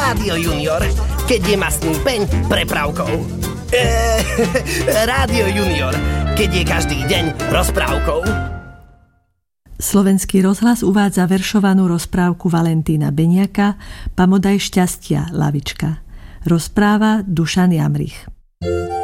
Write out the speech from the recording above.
Rádio Junior, keď je mastný peň prepravkou. Rádio Junior, keď je každý deň rozprávkou. Slovenský rozhlas uvádza veršovanú rozprávku Valentína Beniaka Pamodaj šťastia, lavička. Rozpráva Dušan Jamrich.